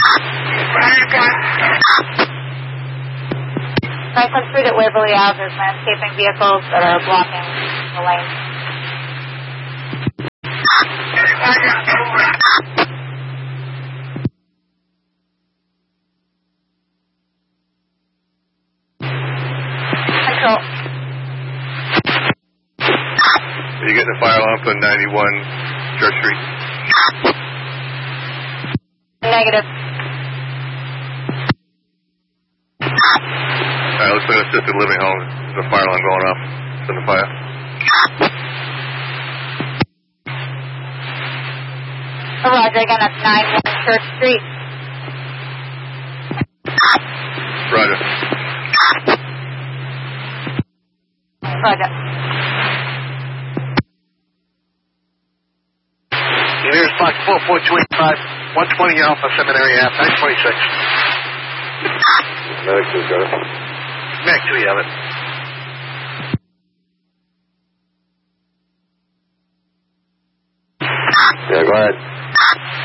Franklin Street at Waverly Ave, there's landscaping vehicles that are blocking the lane. Control. Are you getting a fire alarm for 91 Church Street? Negative. Alright, let's look at assisted living home. There's a fire alarm going off. Send the fire. Roger, again, that's 91 Church Street. Roger. Roger. Here's Fox 44285, 120 Alpha Seminary Ave, 926. Medic 2 got it. Medic 2, you have it. Yeah, go ahead.